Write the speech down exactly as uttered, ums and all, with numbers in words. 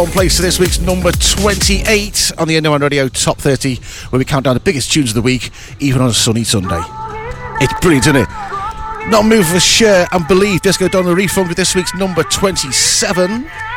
On place to this week's number twenty-eight on the N O one Radio Top thirty, where we count down the biggest tunes of the week, even on a sunny Sunday. It's brilliant, isn't it? Not Move for Share and Believe, Disco Donna Refund with this week's number twenty-seven.